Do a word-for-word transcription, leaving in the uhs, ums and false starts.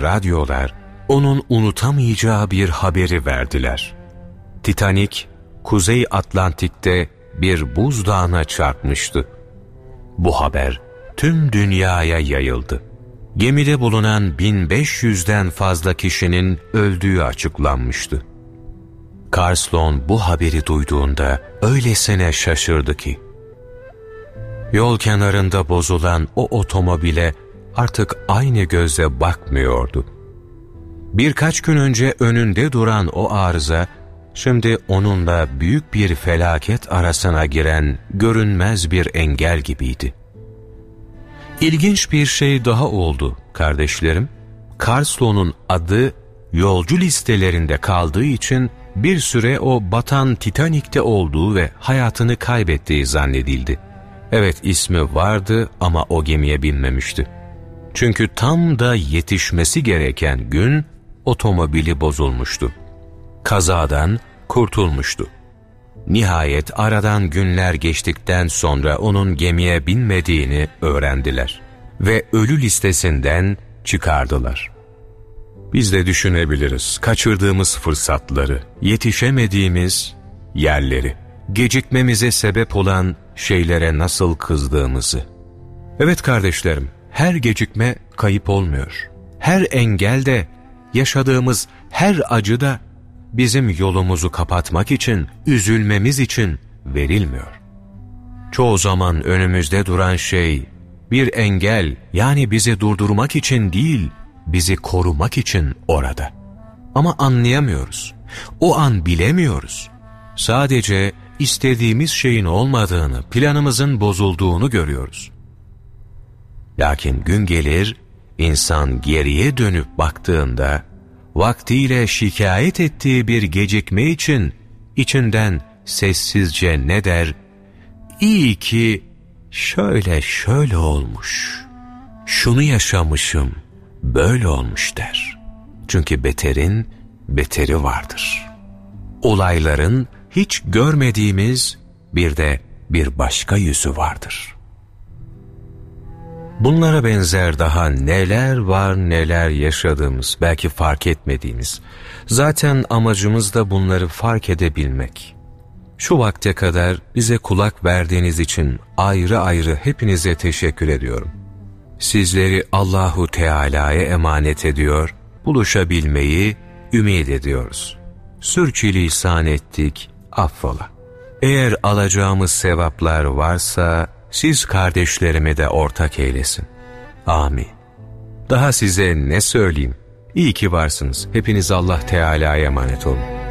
radyolar onun unutamayacağı bir haberi verdiler. Titanic, Kuzey Atlantik'te bir buzdağına çarpmıştı. Bu haber tüm dünyaya yayıldı. Gemide bulunan bin beş yüzden fazla kişinin öldüğü açıklanmıştı. Carl Sloane bu haberi duyduğunda öylesine şaşırdı ki, yol kenarında bozulan o otomobile artık aynı gözle bakmıyordu. Birkaç gün önce önünde duran o arıza, şimdi onunla büyük bir felaket arasına giren görünmez bir engel gibiydi. İlginç bir şey daha oldu kardeşlerim. Carl Sloane'un adı yolcu listelerinde kaldığı için bir süre o batan Titanik'te olduğu ve hayatını kaybettiği zannedildi. Evet, ismi vardı ama o gemiye binmemişti. Çünkü tam da yetişmesi gereken gün otomobili bozulmuştu. Kazadan kurtulmuştu. Nihayet aradan günler geçtikten sonra onun gemiye binmediğini öğrendiler ve ölü listesinden çıkardılar. Biz de düşünebiliriz kaçırdığımız fırsatları, yetişemediğimiz yerleri, gecikmemize sebep olan şeylere nasıl kızdığımızı. Evet kardeşlerim, her gecikme kayıp olmuyor. Her engel de, yaşadığımız her acı da bizim yolumuzu kapatmak için, üzülmemiz için verilmiyor. Çoğu zaman önümüzde duran şey bir engel, yani bizi durdurmak için değil, bizi korumak için orada. Ama anlayamıyoruz. O an bilemiyoruz. Sadece istediğimiz şeyin olmadığını, planımızın bozulduğunu görüyoruz. Lakin gün gelir, insan geriye dönüp baktığında, vaktiyle şikayet ettiği bir gecikme için içinden sessizce ne der? İyi ki şöyle şöyle olmuş, şunu yaşamışım, böyle olmuş der. Çünkü beterin beteri vardır. Olayların hiç görmediğimiz bir de bir başka yüzü vardır. Bunlara benzer daha neler var neler yaşadığımız, belki fark etmediğimiz. Zaten amacımız da bunları fark edebilmek. Şu vakte kadar bize kulak verdiğiniz için ayrı ayrı hepinize teşekkür ediyorum. Sizleri Allahu Teala'ya emanet ediyor, buluşabilmeyi ümit ediyoruz. Sürçülisan ettik, affola. Eğer alacağımız sevaplar varsa siz kardeşlerime de ortak eylesin. Amin. Daha size ne söyleyeyim? İyi ki varsınız. Hepiniz Allah Teala'ya emanet olun.